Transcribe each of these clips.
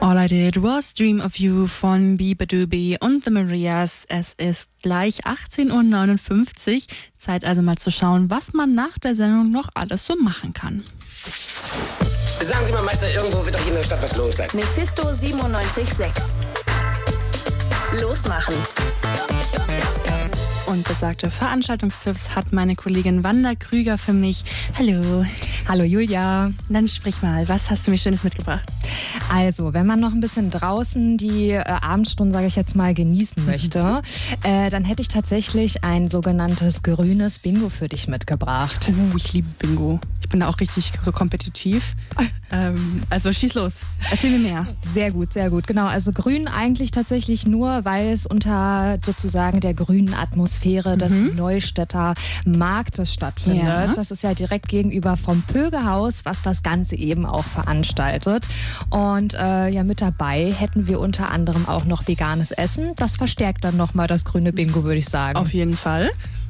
All I Did Was Dream of You von Beabadoobie und The Marias. Es ist gleich 18.59 Uhr. Zeit also mal zu schauen, was man nach der Sendung noch alles so machen kann. Sagen Sie mal, Meister, irgendwo wird doch hier in der Stadt was los sein. Mephisto 97.6. Losmachen. Und besagte Veranstaltungstipps hat meine Kollegin Wanda Krüger für mich. Hallo. Hallo Julia. Dann sprich mal, was hast du mir Schönes mitgebracht? Also, wenn man noch ein bisschen draußen die Abendstunden, sage ich jetzt mal, genießen möchte, dann hätte ich tatsächlich ein sogenanntes grünes Bingo für dich mitgebracht. Ich liebe Bingo. Ich bin da auch richtig so kompetitiv. Also schieß los. Erzähl mir mehr. Sehr gut, sehr gut. Genau, also grün eigentlich tatsächlich nur, weil es unter sozusagen der grünen Atmosphäre des Neustädter Marktes stattfindet. Ja. Das ist ja direkt gegenüber vom Pögehaus, was das Ganze eben auch veranstaltet. Und ja, mit dabei hätten wir unter anderem auch noch veganes Essen. Das verstärkt dann nochmal das grüne Bingo, würde ich sagen. Auf jeden Fall.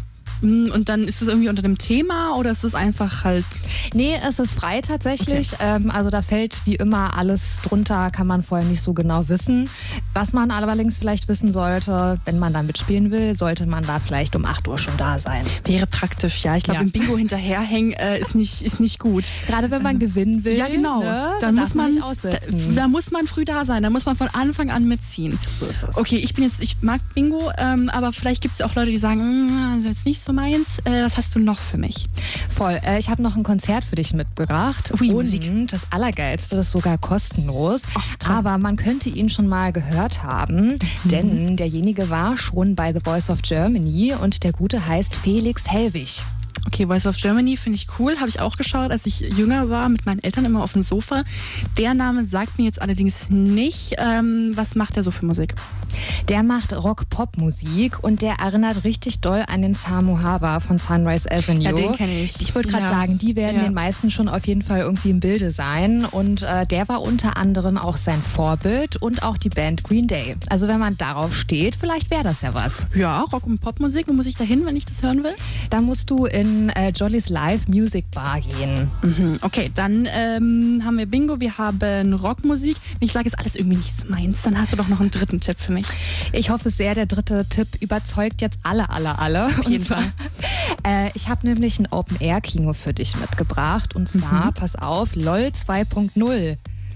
Und dann ist es irgendwie unter dem Thema oder ist es einfach halt... Nee, es ist frei tatsächlich. Okay. Also da fällt wie immer alles drunter, kann man vorher nicht so genau wissen. Was man allerdings vielleicht wissen sollte, wenn man da mitspielen will, sollte man da vielleicht um 8 Uhr schon da sein. Wäre praktisch, ja. Ich glaube, im Bingo hinterherhängen ist nicht gut. Gerade wenn man gewinnen will. Ja, genau. Ne? Dann muss man nicht aussetzen. Da muss man früh da sein. Da muss man von Anfang an mitziehen. So ist es. Okay, ich mag Bingo, aber vielleicht gibt es auch Leute, die sagen, das ist jetzt nicht so meins. Was hast du noch für mich? Voll. Ich habe noch ein Konzert für dich mitgebracht. Ui, und Musik. Das Allergeilste, das ist sogar kostenlos. Aber man könnte ihn schon mal gehört haben, denn derjenige war schon bei The Voice of Germany und der Gute heißt Felix Hellwig. Okay, Voice of Germany finde ich cool. Habe ich auch geschaut, als ich jünger war, mit meinen Eltern immer auf dem Sofa. Der Name sagt mir jetzt allerdings nicht. Was macht der so für Musik? Der macht Rock-Pop-Musik und der erinnert richtig doll an den Samu Haber von Sunrise Avenue. Ja, den kenne ich. Ich wollte gerade sagen, die werden den meisten schon auf jeden Fall irgendwie im Bilde sein. Und der war unter anderem auch sein Vorbild und auch die Band Green Day. Also wenn man darauf steht, vielleicht wäre das ja was. Ja, Rock- und Popmusik. Wo muss ich da hin, wenn ich das hören will? Da musst du in Jolly's Live Music Bar gehen. Okay, dann haben wir Bingo, wir haben Rockmusik. Wenn ich sage, ist alles irgendwie nicht so meins, dann hast du doch noch einen dritten Tipp für mich. Ich hoffe sehr, der dritte Tipp überzeugt jetzt alle. Auf jeden Fall. Ich habe nämlich ein Open-Air-Kino für dich mitgebracht. Und zwar, pass auf, LOL 2.0.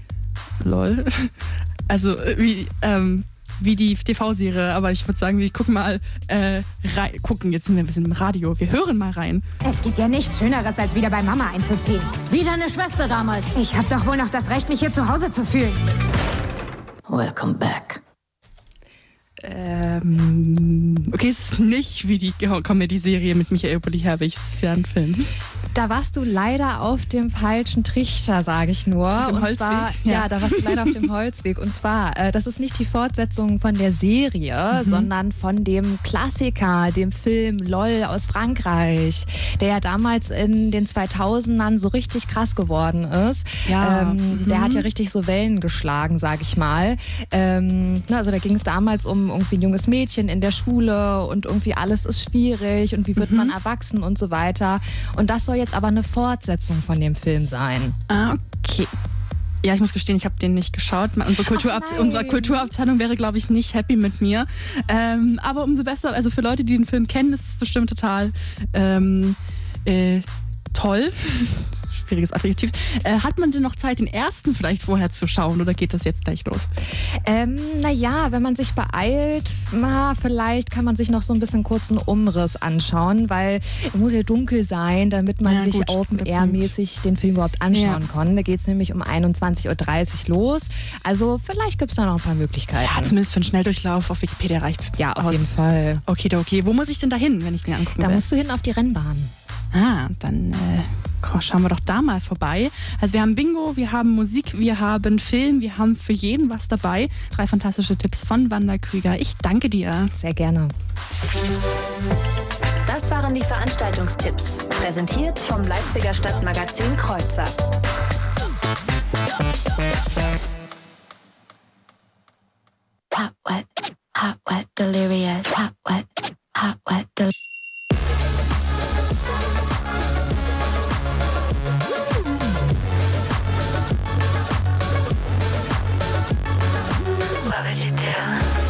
LOL? Also wie die TV-Serie, aber ich würde sagen, wir gucken mal gucken, jetzt sind wir ein bisschen im Radio, wir hören mal rein. Es gibt ja nichts Schöneres, als wieder bei Mama einzuziehen. Wie deine Schwester damals. Ich habe doch wohl noch das Recht, mich hier zu Hause zu fühlen. Welcome back. Okay, es ist nicht wie die Comedy-Serie mit Michael Bulli-Herbig, es ist ja ein Film. Da warst du leider auf dem falschen Trichter, sage ich nur. Auf dem Holzweg? Zwar, ja, da warst du leider auf dem Holzweg. Und zwar, das ist nicht die Fortsetzung von der Serie, sondern von dem Klassiker, dem Film LOL aus Frankreich, der ja damals in den 2000ern so richtig krass geworden ist. Ja. Der hat ja richtig so Wellen geschlagen, sage ich mal. Also da ging es damals um irgendwie ein junges Mädchen in der Schule und irgendwie alles ist schwierig und wie wird man erwachsen und so weiter. Und das soll jetzt aber eine Fortsetzung von dem Film sein. Ah, okay. Ja, ich muss gestehen, ich habe den nicht geschaut. Unsere Kulturabteilung wäre, glaube ich, nicht happy mit mir. Aber umso besser, also für Leute, die den Film kennen, ist es bestimmt total toll. Schwieriges Adjektiv. Hat man denn noch Zeit, den ersten vielleicht vorher zu schauen oder geht das jetzt gleich los? Naja, wenn man sich beeilt, vielleicht kann man sich noch so ein bisschen kurzen Umriss anschauen, weil es muss ja dunkel sein, damit man sich Open-Air-mäßig den Film überhaupt anschauen kann. Da geht es nämlich um 21.30 Uhr los. Also vielleicht gibt es da noch ein paar Möglichkeiten. Ja, zumindest für einen Schnelldurchlauf auf Wikipedia reicht es. Ja, auf jeden Fall. Okay. Wo muss ich denn da hin, wenn ich den angucken will? Da musst du hin auf die Rennbahn. Dann schauen wir doch da mal vorbei. Also wir haben Bingo, wir haben Musik, wir haben Film, wir haben für jeden was dabei. 3 fantastische Tipps von Wanda Krüger. Ich danke dir. Sehr gerne. Das waren die Veranstaltungstipps, präsentiert vom Leipziger Stadtmagazin Kreuzer. Hot, wet, delirious. Hot, wet, delirious. What would you do?